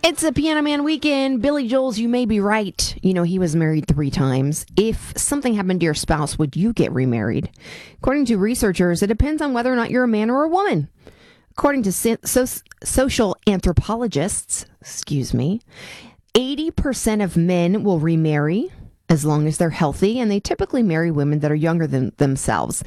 It's a Piano Man weekend. Billy Joel's You May Be Right. You know, he was married 3 times. If something happened to your spouse, would you get remarried? According to researchers, it depends on whether or not you're a man or a woman. According to social anthropologists, 80% of men will remarry as long as they're healthy, and they typically marry women that are younger than themselves.